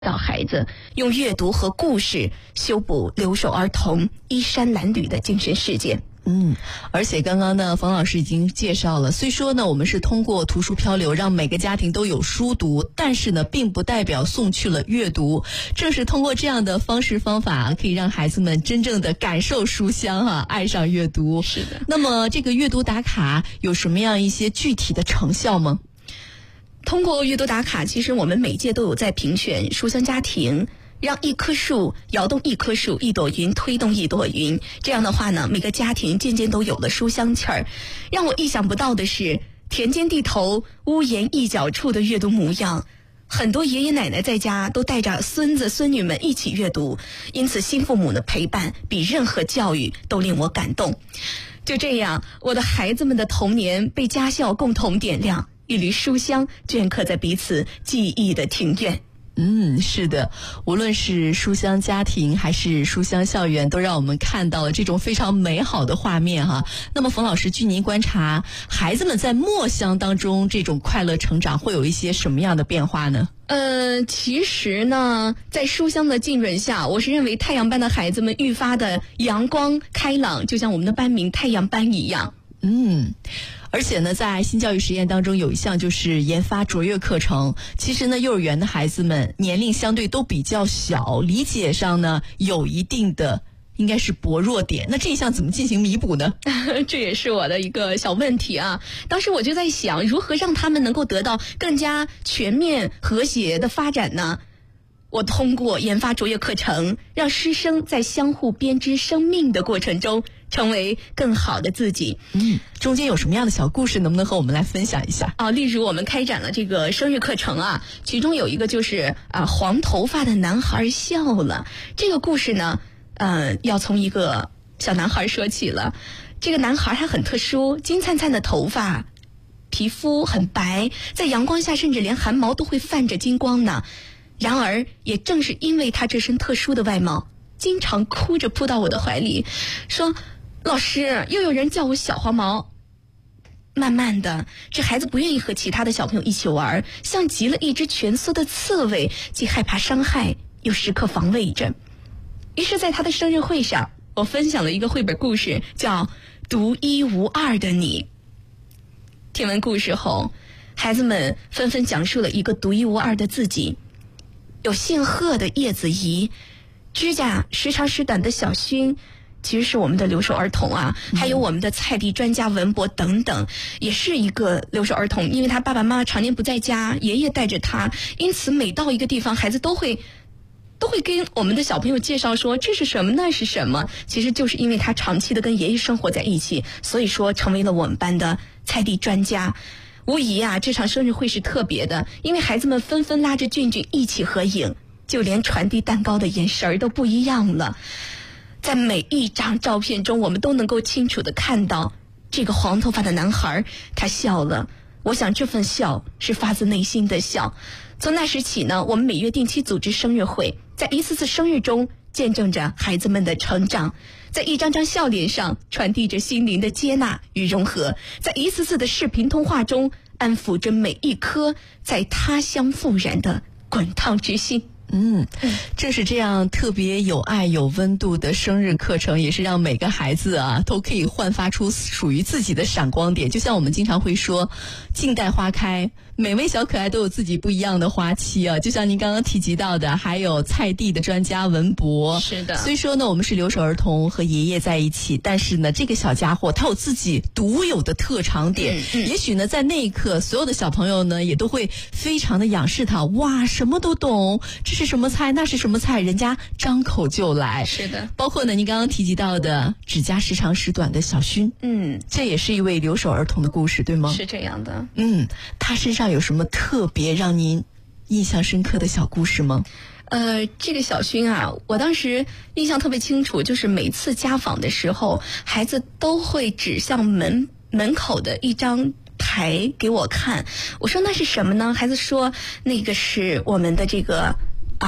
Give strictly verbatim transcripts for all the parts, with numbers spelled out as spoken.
导孩子用阅读和故事修补留守儿童衣衫褴褛的精神世界。 嗯，而且刚刚呢，冯老师已经介绍了，虽说呢，我们是通过图书漂流让每个家庭都有书读，但是呢，并不代表送去了阅读。正是通过这样的方式方法，可以让孩子们真正的感受书香哈、啊，爱上阅读。 是的。 那么这个阅读打卡有什么样一些具体的成效吗？ 通过阅读打卡，其实我们每届都有在评选书香家庭，让一棵树摇动一棵树，一朵云推动一朵云。这样的话呢，每个家庭渐渐都有了书香气儿。让我意想不到的是，田间地头屋檐一角处的阅读模样，很多爷爷奶奶在家都带着孙子孙女们一起阅读，因此新父母的陪伴比任何教育都令我感动。就这样，我的孩子们的童年被家校共同点亮，一缕书香镌刻在彼此记忆的庭院。 嗯，是的，无论是书香家庭还是书香校园，都让我们看到了这种非常美好的画面哈。那么冯老师，据您观察，孩子们在墨香当中这种快乐成长会有一些什么样的变化呢？ 呃，其实呢，在书香的浸润下，我是认为太阳班的孩子们愈发的阳光开朗，就像我们的班名太阳班一样。 嗯，而且呢，在新教育实验当中有一项就是研发卓越课程。其实呢，幼儿园的孩子们年龄相对都比较小，理解上呢有一定的应该是薄弱点。那这一项怎么进行弥补呢？ 这也是我的一个小问题啊。当时我就在想，如何让他们能够得到更加全面和谐的发展呢？我通过研发卓越课程，让师生在相互编织生命的过程中成为更好的自己。 嗯，中间有什么样的小故事，能不能和我们来分享一下？ 啊，例如我们开展了这个生日课程啊，其中有一个就是啊，黄头发的男孩笑了。这个故事呢，呃，要从一个小男孩说起了。这个男孩还很特殊，金灿灿的头发，皮肤很白，在阳光下甚至连汗毛都会泛着金光呢。然而，也正是因为他这身特殊的外貌，经常哭着扑到我的怀里，说：“老师，又有人叫我小黄毛。”慢慢的，这孩子不愿意和其他的小朋友一起玩，像极了一只蜷缩的刺猬，既害怕伤害，又时刻防卫着。于是在他的生日会上，我分享了一个绘本故事，叫《独一无二的你》。听完故事后，孩子们纷纷讲述了一个独一无二的自己。有姓贺的叶子怡，指甲时长时短的小勋，其实是我们的留守儿童啊，还有我们的菜地专家文博等等，也是一个留守儿童，因为他爸爸妈妈常年不在家，爷爷带着他，因此每到一个地方，孩子都会都会跟我们的小朋友介绍说这是什么那是什么，其实就是因为他长期的跟爷爷生活在一起，所以说成为了我们班的菜地专家。无疑啊，这场生日会是特别的，因为孩子们纷纷拉着俊俊一起合影，就连传递蛋糕的眼神儿都不一样了。在每一张照片中，我们都能够清楚地看到这个黄头发的男孩，他笑了。我想这份笑是发自内心的笑。从那时起呢，我们每月定期组织生日会，在一次次生日中见证着孩子们的成长，在一张张笑脸上传递着心灵的接纳与融合，在一次次的视频通话中安抚着每一颗在他乡复燃的滚烫之心。 嗯，正是这样特别有爱有温度的生日课程，也是让每个孩子啊都可以焕发出属于自己的闪光点。就像我们经常会说，静待花开，每位小可爱都有自己不一样的花期啊。就像您刚刚提及到的，还有菜地的专家文博。 是的， 虽说呢我们是留守儿童和爷爷在一起，但是呢这个小家伙他有自己独有的特长点。嗯嗯、也许呢在那一刻，所有的小朋友呢也都会非常的仰视他，哇，什么都懂，这是什么菜那是什么菜，人家张口就来。 是的， 包括呢您刚刚提及到的指甲时长时短的小勋， 嗯， 这也是一位留守儿童的故事，对吗？ 是这样的。 嗯，他身上有什么特别让您印象深刻的小故事吗？ 呃，这个小勋啊，我当时印象特别清楚，就是每次家访的时候，孩子都会指向门门口的一张牌给我看。我说那是什么呢？孩子说那个是我们的这个啊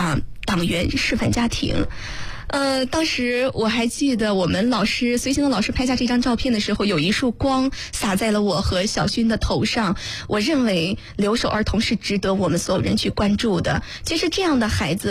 党员示范家庭。呃，当时我还记得我们老师随行的老师拍下这张照片的时候，有一束光洒在了我和小勋的头上。我认为留守儿童是值得我们所有人去关注的。其实这样的孩子